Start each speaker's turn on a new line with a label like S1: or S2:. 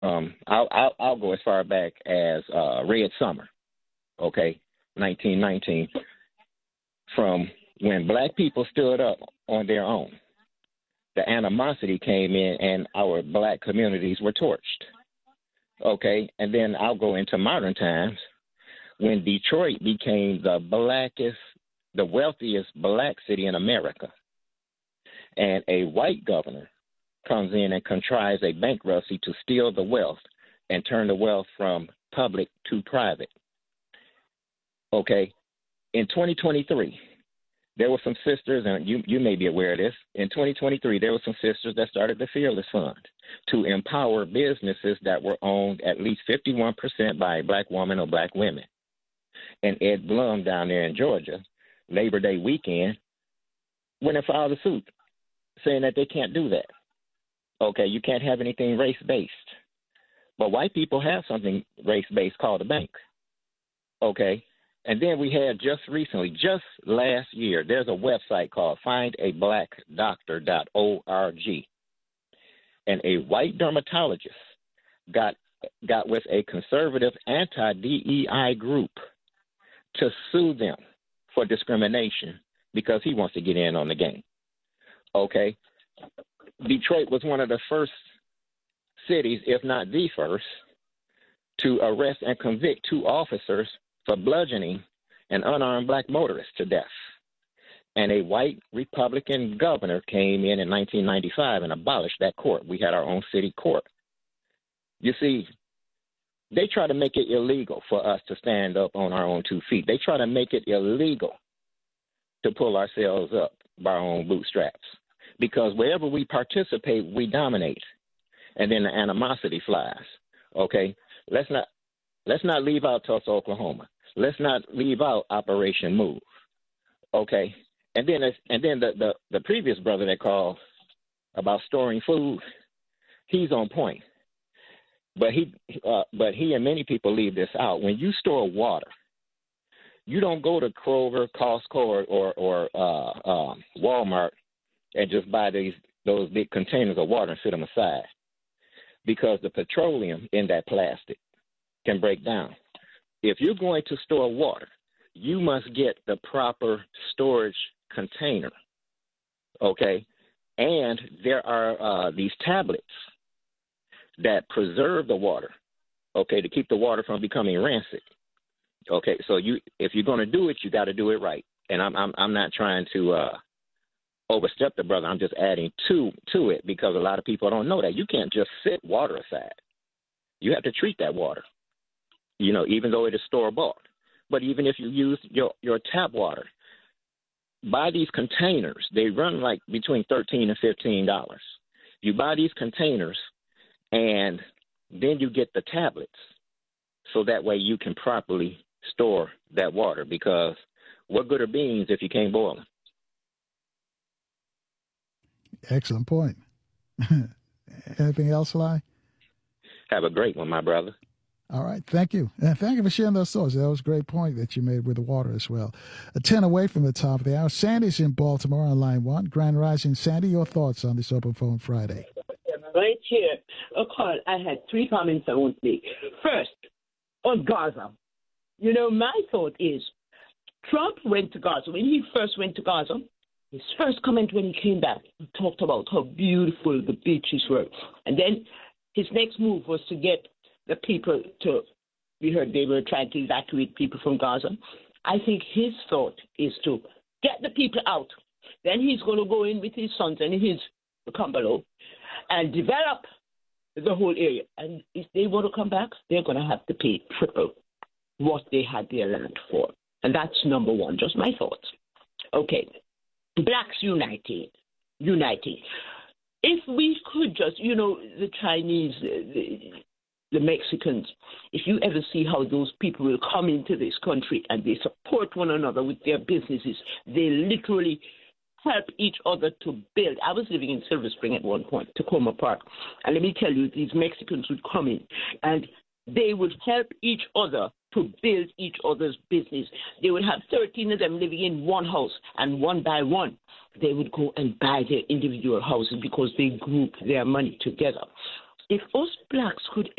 S1: I'll go as far back as Red Summer, okay, 1919, from when black people stood up on their own. The animosity came in, and our black communities were torched. Okay, and then I'll go into modern times when Detroit became the wealthiest black city in America, and a white governor comes in and contrives a bankruptcy to steal the wealth and turn the wealth from public to private. Okay, in 2023, there were some sisters, and you may be aware of this. In 2023, there were some sisters that started the Fearless Fund to empower businesses that were owned at least 51% by a black woman or black women. And Ed Blum down there in Georgia, Labor Day weekend, went and filed a suit saying that they can't do that. Okay, you can't have anything race-based. But white people have something race-based called a bank. Okay, and then we had just recently, just last year, there's a website called findablackdoctor.org. And a white dermatologist got with a conservative anti-DEI group to sue them for discrimination because he wants to get in on the game. Okay, Detroit was one of the first cities, if not the first, to arrest and convict 2 officers for bludgeoning an unarmed black motorist to death. And a white Republican governor came in 1995 and abolished that court. We had our own city court. You see, they try to make it illegal for us to stand up on our own 2 feet. They try to make it illegal to pull ourselves up by our own bootstraps. Because wherever we participate, we dominate. And then the animosity flies. Okay? Let's not leave out Tulsa, Oklahoma. Let's not leave out Operation Move. Okay? And then the previous brother that called about storing food, he's on point. But he and many people leave this out. When you store water, you don't go to Kroger, Costco, or Walmart and just buy those big containers of water and sit them aside, because the petroleum in that plastic can break down. If you're going to store water, you must get the proper storage container, okay? And there are these tablets that preserve the water, okay, to keep the water from becoming rancid. Okay, so if you're going to do it, you got to do it right. And I'm not trying to overstep the brother. I'm just adding to it, because a lot of people don't know that. You can't just sit water aside. You have to treat that water, even though it is store-bought. But even if you use your tap water, buy these containers. They run like between $13 and $15. You buy these containers, and then you get the tablets, so that way you can properly store that water, because what good are beans if you can't boil them?
S2: Excellent point. Anything else, Lai?
S1: Have a great one, my brother.
S2: All right. Thank you. And thank you for sharing those thoughts. That was a great point that you made with the water as well. 10 away from the top of the hour. Sandy's in Baltimore on line 1. Grand Rising. Sandy, your thoughts on this Open Phone Friday?
S3: Right here. Carl, I had 3 comments I want to make. First, on Gaza. My thought is Trump went to Gaza. When he first went to Gaza, his first comment when he came back, he talked about how beautiful the beaches were. And then his next move was to get the people we heard they were trying to evacuate people from Gaza. I think his thought is to get the people out. Then he's going to go in with his sons and his Kumbalo and develop the whole area. And if they want to come back, they're going to have to pay triple what they had their land for. And that's number one, just my thoughts. Okay, blacks uniting. If we could just, the Chinese, the Mexicans, if you ever see how those people will come into this country and they support one another with their businesses, they literally help each other to build. I was living in Silver Spring at one point, Tacoma Park, and let me tell you, these Mexicans would come in and they would help each other to build each other's business. They would have 13 of them living in one house, and one by one, they would go and buy their individual houses because they grouped their money together. if us blacks could